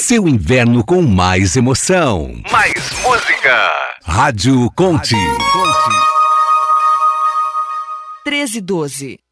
seu inverno com mais emoção. Mais música. Rádio Conte. 1312.